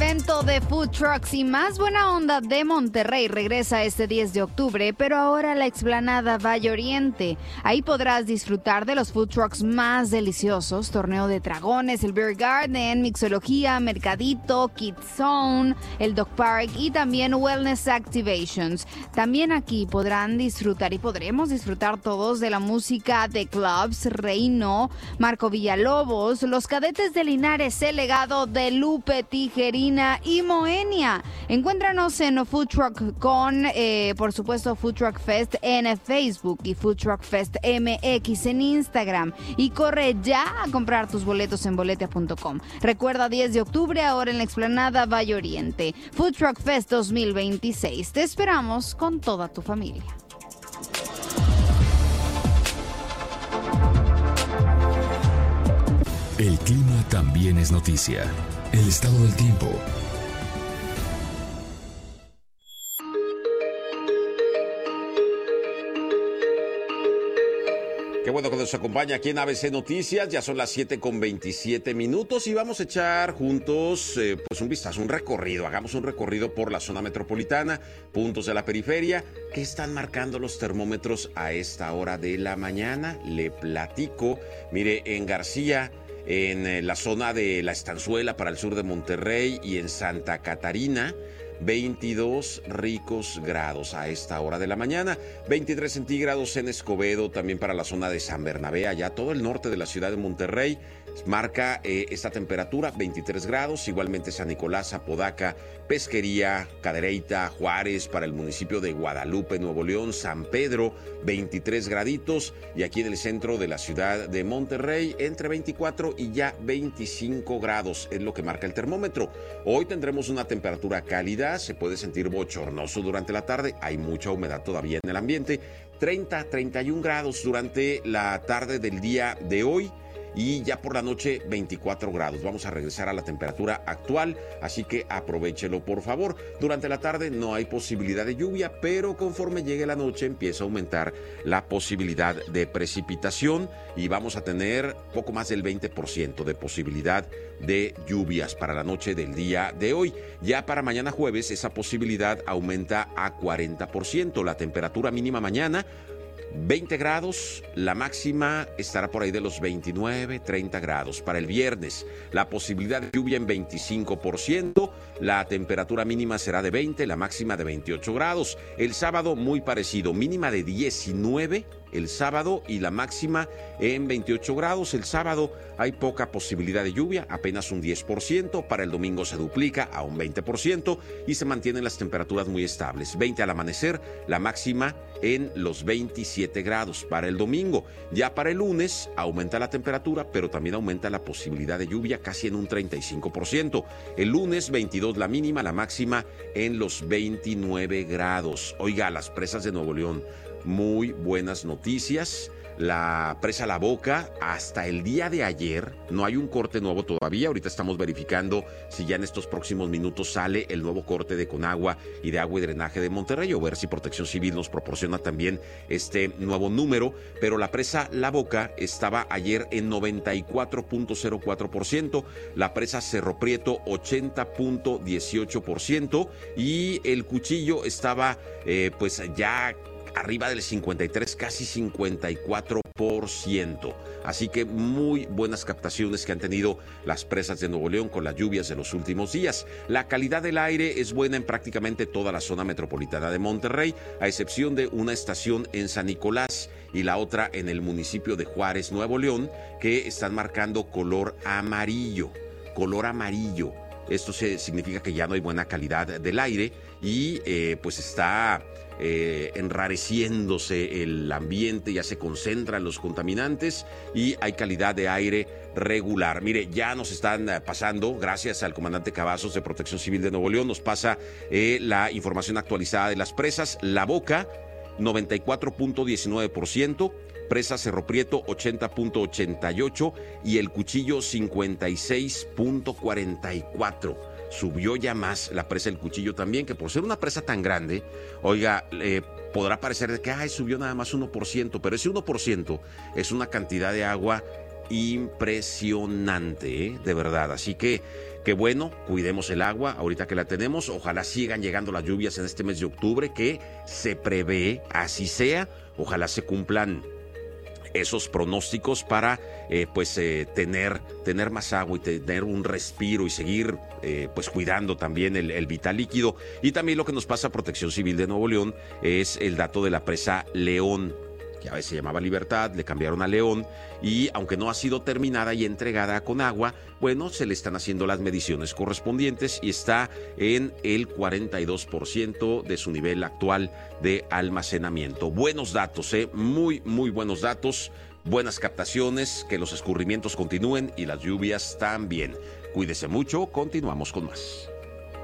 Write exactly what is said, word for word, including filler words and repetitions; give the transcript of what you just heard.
evento de Food Trucks y más buena onda de Monterrey regresa este diez de octubre, pero ahora a la explanada Valle Oriente. Ahí podrás disfrutar de los food trucks más deliciosos, torneo de dragones, el Beer Garden, mixología, mercadito, Kids Zone, el Dog Park y también Wellness Activations. También aquí podrán disfrutar y podremos disfrutar todos de la música de Clubs, Reino, Marco Villalobos, los Cadetes de Linares, el legado de Lupe Tijerina y Moenia. Encuéntranos en Food Truck con, eh, por supuesto, Food Truck Fest en Facebook y Food Truck Fest M X en Instagram. Y corre ya a comprar tus boletos en boletia punto com. Recuerda, diez de octubre, ahora en la explanada Valle Oriente. Food Truck Fest dos mil veintiséis. Te esperamos con toda tu familia. El clima también es noticia. El estado del tiempo. Qué bueno que nos acompaña aquí en A B C Noticias. Ya son las siete con veintisiete minutos y vamos a echar juntos eh, pues un vistazo, un recorrido. Hagamos un recorrido por la zona metropolitana, puntos de la periferia. ¿Qué están marcando los termómetros a esta hora de la mañana? Le platico. Mire, en García, en la zona de La Estanzuela para el sur de Monterrey y en Santa Catarina, veintidós ricos grados a esta hora de la mañana, veintitrés centígrados en Escobedo, también para la zona de San Bernabé, allá todo el norte de la ciudad de Monterrey, marca eh, esta temperatura, veintitrés grados, igualmente San Nicolás, Apodaca, Pesquería, Cadereyta, Juárez, para el municipio de Guadalupe, Nuevo León, San Pedro, veintitrés graditos, y aquí en el centro de la ciudad de Monterrey, entre veinticuatro y ya veinticinco grados, es lo que marca el termómetro. Hoy tendremos una temperatura cálida, se puede sentir bochornoso durante la tarde, hay mucha humedad todavía en el ambiente, treinta, treinta y un grados durante la tarde del día de hoy. Y ya por la noche veinticuatro grados. Vamos a regresar a la temperatura actual, así que aprovéchelo por favor. Durante la tarde no hay posibilidad de lluvia, pero conforme llegue la noche empieza a aumentar la posibilidad de precipitación y vamos a tener poco más del veinte por ciento de posibilidad de lluvias para la noche del día de hoy. Ya para mañana jueves esa posibilidad aumenta a cuarenta por ciento. La temperatura mínima mañana veinte grados, la máxima estará por ahí de los veintinueve, treinta grados. Para el viernes, la posibilidad de lluvia en veinticinco por ciento, la temperatura mínima será de veinte, la máxima de veintiocho grados. El sábado muy parecido, mínima de diecinueve el sábado y la máxima en veintiocho grados. El sábado hay poca posibilidad de lluvia, apenas un diez por ciento. Para el domingo se duplica a un veinte por ciento y se mantienen las temperaturas muy estables. veinte al amanecer, la máxima en los veintisiete grados para el domingo. Ya para el lunes aumenta la temperatura, pero también aumenta la posibilidad de lluvia casi en un treinta y cinco por ciento. El lunes veintidós la mínima, la máxima en los veintinueve grados. Oiga, las presas de Nuevo León, muy buenas noticias. La presa La Boca, hasta el día de ayer, no hay un corte nuevo todavía. Ahorita estamos verificando si ya en estos próximos minutos sale el nuevo corte de Conagua y de Agua y Drenaje de Monterrey, o ver si Protección Civil nos proporciona también este nuevo número. Pero la presa La Boca estaba ayer en noventa y cuatro punto cero cuatro por ciento, la presa Cerro Prieto ochenta punto dieciocho por ciento y el Cuchillo estaba eh, pues ya arriba del cincuenta y tres, casi cincuenta y cuatro por ciento. Así que muy buenas captaciones que han tenido las presas de Nuevo León con las lluvias de los últimos días. La calidad del aire es buena en prácticamente toda la zona metropolitana de Monterrey, a excepción de una estación en San Nicolás y la otra en el municipio de Juárez, Nuevo León, que están marcando color amarillo. Color amarillo. Esto se, significa que ya no hay buena calidad del aire y eh, pues está eh, enrareciéndose el ambiente, ya se concentran los contaminantes y hay calidad de aire regular. Mire, ya nos están pasando, gracias al comandante Cavazos de Protección Civil de Nuevo León, nos pasa eh, la información actualizada de las presas. La Boca, noventa y cuatro punto diecinueve por ciento, presa Cerro Prieto ochenta punto ochenta y ocho y el Cuchillo cincuenta y seis punto cuarenta y cuatro. Subió ya más la presa El Cuchillo también, que por ser una presa tan grande, oiga, eh, podrá parecer que ay, subió nada más uno por ciento, pero ese uno por ciento es una cantidad de agua impresionante, ¿eh? De verdad. Así que, que bueno, cuidemos el agua ahorita que la tenemos. Ojalá sigan llegando las lluvias en este mes de octubre, que se prevé, así sea. Ojalá se cumplan esos pronósticos para eh, pues eh, tener, tener más agua y tener un respiro y seguir eh, pues cuidando también el, el vital líquido. Y también lo que nos pasa a Protección Civil de Nuevo León es el dato de la presa León, que a veces se llamaba Libertad, le cambiaron a León, y aunque no ha sido terminada y entregada con agua, bueno, se le están haciendo las mediciones correspondientes y está en el cuarenta y dos por ciento de su nivel actual de almacenamiento. Buenos datos, ¿eh? Muy, muy buenos datos, buenas captaciones, que los escurrimientos continúen y las lluvias también. Cuídese mucho, continuamos con más.